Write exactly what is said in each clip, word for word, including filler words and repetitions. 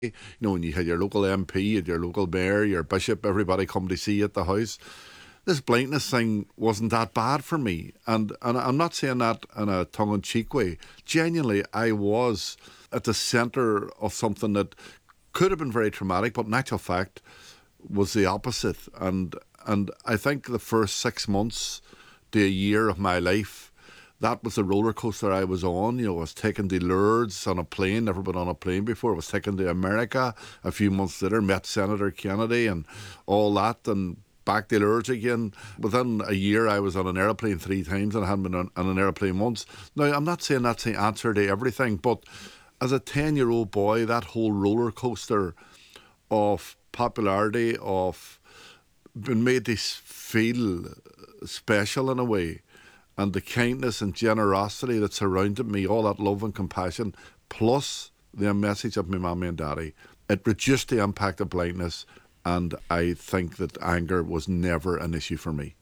You know, when you had your local M P, and your local mayor, your bishop, everybody come to see you at the house. This blindness thing wasn't that bad for me. And, and I'm not saying that in a tongue-in-cheek way. Genuinely, I was at the centre of something that could have been very traumatic, but in actual fact was the opposite. And and I think the first six months to a year of my life, that was the roller coaster I was on. You know, I was taken to Lourdes on a plane, never been on a plane before. I was taken to America a few months later, met Senator Kennedy and all that, and back to Lourdes again. Within a year, I was on an aeroplane three times and I hadn't been on, on an aeroplane once. Now, I'm not saying that's the answer to everything, but as a ten-year-old boy, that whole roller coaster of popularity, of being made to feel special in a way, and the kindness and generosity that surrounded me, all that love and compassion, plus the message of my mummy and daddy, it reduced the impact of blindness. And I think that anger was never an issue for me.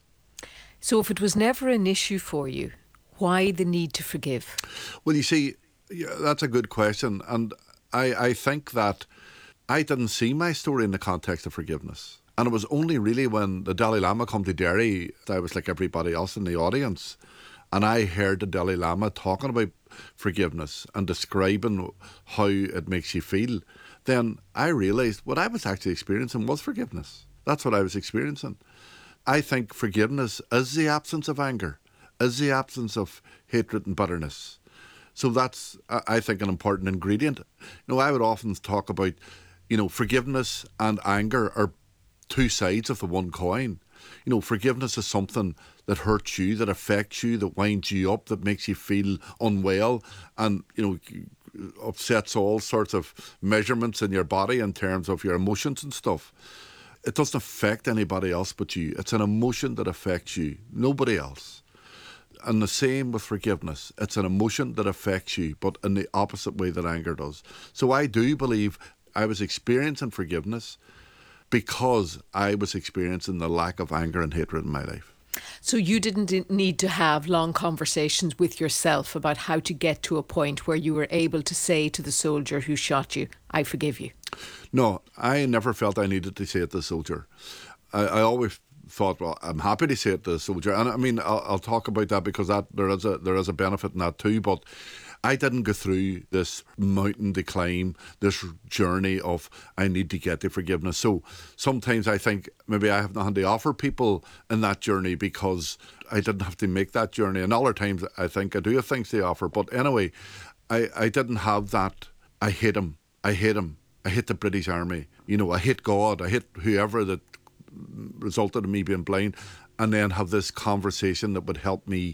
So if it was never an issue for you, why the need to forgive? Well, you see, yeah, that's a good question. And I, I think that I didn't see my story in the context of forgiveness. And it was only really when the Dalai Lama come to Derry, I was like everybody else in the audience, and I heard the Dalai Lama talking about forgiveness and describing how it makes you feel. Then I realised what I was actually experiencing was forgiveness. That's what I was experiencing. I think forgiveness is the absence of anger, is the absence of hatred and bitterness. So that's, I think, an important ingredient. You know, I would often talk about, you know, forgiveness and anger are two sides of the one coin. You know, forgiveness is something that hurts you, that affects you, that winds you up, that makes you feel unwell, and, you know, upsets all sorts of measurements in your body in terms of your emotions and stuff. It doesn't affect anybody else but you. It's an emotion that affects you, nobody else. And the same with forgiveness. It's an emotion that affects you, but in the opposite way that anger does. So I do believe I was experiencing forgiveness because I was experiencing the lack of anger and hatred in my life. So you didn't need to have long conversations with yourself about how to get to a point where you were able to say to the soldier who shot you, I forgive you? No, I never felt I needed to say it to the soldier. I, I always thought, well, I'm happy to say it to the soldier. And I mean, I'll, I'll talk about that because that there is a there is a benefit in that too. But I didn't go through this mountain to climb, this journey of I need to get to forgiveness. So sometimes I think maybe I have nothing to offer people in that journey because I didn't have to make that journey. And other times I think I do have things to offer. But anyway, I, I didn't have that. I hate him. I hate him. I hate the British Army. You know, I hate God. I hate whoever that resulted in me being blind. And then have this conversation that would help me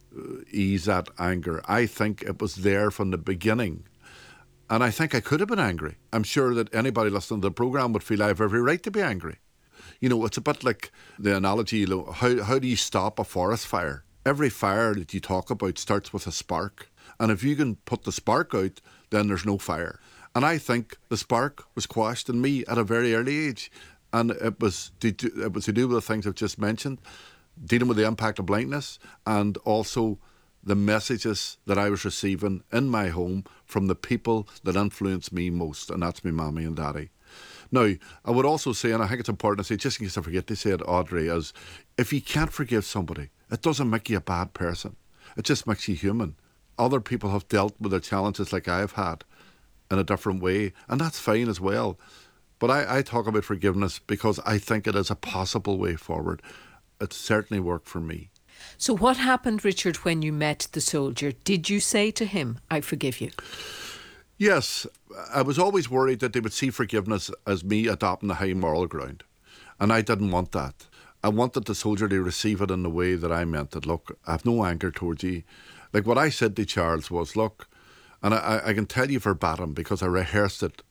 ease that anger. I think it was there from the beginning. And I think I could have been angry. I'm sure that anybody listening to the programme would feel I have every right to be angry. You know, it's a bit like the analogy, you know, how, how do you stop a forest fire? Every fire that you talk about starts with a spark. And if you can put the spark out, then there's no fire. And I think the spark was quashed in me at a very early age. And it was to do, it was to do with the things I've just mentioned, dealing with the impact of blindness, and also the messages that I was receiving in my home from the people that influenced me most, and that's my mommy and daddy. Now, I would also say, and I think it's important to say, just in case I forget to say it, Audrey, is if you can't forgive somebody, it doesn't make you a bad person. It just makes you human. Other people have dealt with their challenges like I've had in a different way, and that's fine as well. But I, I talk about forgiveness because I think it is a possible way forward. It certainly worked for me. So what happened, Richard, when you met the soldier? Did you say to him, I forgive you? Yes, I was always worried that they would see forgiveness as me adopting the high moral ground. And I didn't want that. I wanted the soldier to receive it in the way that I meant it. Look, I have no anger towards you. Like what I said to Charles was, look, and I, I can tell you verbatim because I rehearsed it